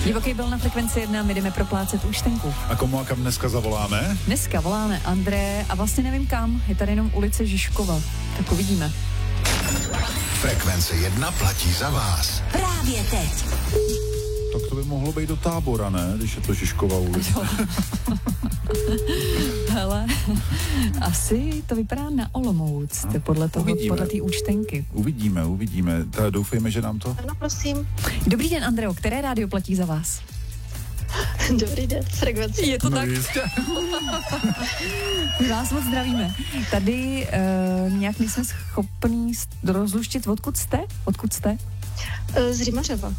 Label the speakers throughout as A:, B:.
A: Divoký byl na Frekvenci 1, my jdeme proplácet účtenku.
B: A komu a kam dneska zavoláme?
A: Dneska voláme André a vlastně nevím kam, je tady jenom ulice Žižkova. Tak uvidíme.
C: Frekvence 1 platí za vás.
D: Právě teď.
B: Tak to by mohlo být do Tábora, ne? Když je to Žižkova ulice.
A: Hele, asi to vypadá na Olomouc, podle té účtenky.
B: Uvidíme. Doufejme, že nám to...
D: Ano, prosím.
A: Dobrý den, Andreo, které rádio platí za vás?
D: Dobrý den, Frekvence.
A: Je to tak?
B: Jistě.
A: My vás moc zdravíme. Tady nějak nejsme schopní rozluštit, odkud jste?
D: Z Rýmařova.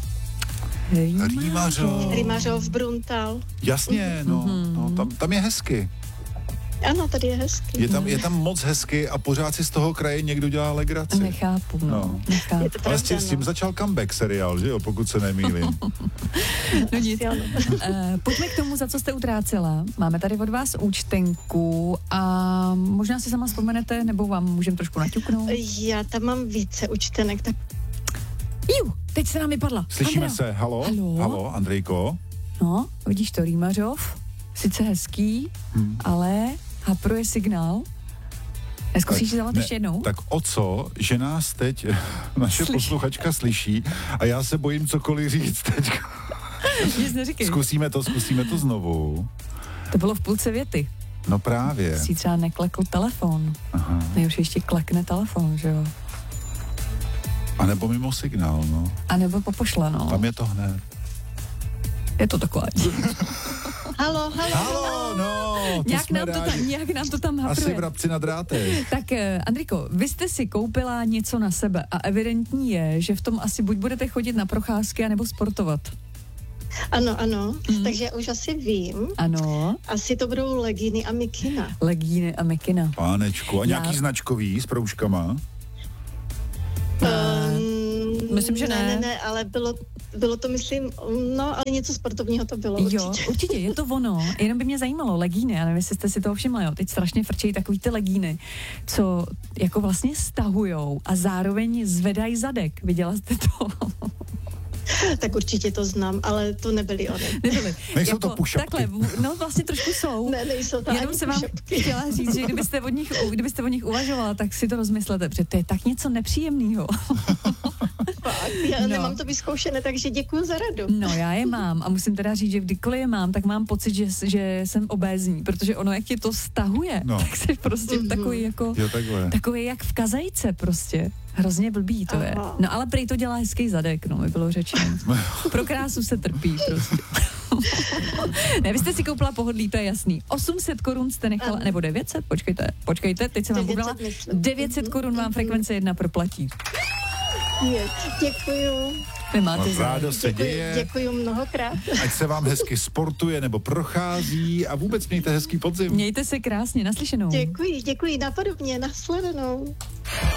D: Rýmařov, Bruntal.
B: Jasně, no tam je hezky.
D: Ano, tady je hezky.
B: Je tam moc hezky a pořád si z toho kraje někdo dělá legraci.
A: Nechápu.
D: Je to
B: Ale
D: pravda,
B: s tím začal comeback seriál, že jo, pokud se nemýlím.
A: No nic. Pojďme k tomu, za co jste utrácela. Máme tady od vás účtenku a možná si sama vzpomenete, nebo vám můžeme trošku naťuknout.
D: Já tam mám více účtenek, tak...
A: Teď se nám vypadla.
B: Slyšíme
A: Andreo.
B: se, halo, Andrejko.
A: No, vidíš to, Rýmařov, sice hezký, ale hapruje signál. Neskusíš si zavolat ještě jednou?
B: Tak o co, že nás teď naše posluchačka slyší a já se bojím cokoliv říct teď.
A: Nic neříkej.
B: Zkusíme to znovu.
A: To bylo v půlce věty.
B: No právě.
A: Si třeba neklekl telefon.
B: Aha.
A: Nejhorší ještě klekne telefon, že jo?
B: A nebo mimo signál, no.
A: A nebo popošle, no.
B: Tam je to hned.
A: Je to takové.
D: Halo,
B: no, to
A: Nějak nám to tam hapruje.
B: Asi vrabci na drátech.
A: Tak, Andriko, vy jste si koupila něco na sebe a evidentní je, že v tom asi buď budete chodit na procházky, anebo sportovat.
D: Ano, takže už asi vím.
A: Ano.
D: Asi to budou legíny a mikina.
B: Pánečku, a nějaký značkový s proužkama?
A: Myslím, že ne.
D: Ne, ale bylo to, myslím, ale něco sportovního to bylo určitě.
A: Jo, určitě, je to ono. Jenom by mě zajímalo, legíny, já nevím, jestli jste si toho všimli, jo. Teď strašně frčejí takový ty legíny, co jako vlastně stahujou a zároveň zvedají zadek. Viděla jste to?
D: Tak určitě to znám, ale to nebyly ony.
B: Nejsou to pušapky.
A: Takhle, no vlastně trošku jsou.
D: Ne, nejsou to
A: jenom
D: ani
A: se vám
D: pušapky.
A: chtěla říct, že kdybyste o nich uvažovala, tak si to rozmyslete, protože to je tak něco nepříjemného.
D: Já nemám to vyzkoušené, takže děkuji za radu.
A: No, já je mám a musím teda říct, že kdykoliv je mám, tak mám pocit, že jsem obézní, protože ono, jak ti to stahuje, tak jsi prostě takový jako, takový jak v kazajce prostě. Hrozně blbý to je. No ale prej to dělá hezký zadek, no, mi bylo řečeno. Pro krásu se trpí prostě. Ne, vy jste si koupila pohodlí, to je jasný. 800 korun jste nechala, nebo 900? Počkejte, teď jsem vám koupila. 900 korun vám Frekvence 1 proplatí.
D: Děkuju.
A: Vy máte
B: rádost se děje.
D: Děkuju mnohokrát.
B: Ať se vám hezky sportuje nebo prochází a vůbec mějte hezký podzim.
A: Mějte se krásně, naslyšenou.
D: Děkuji, napodobně, nashledanou.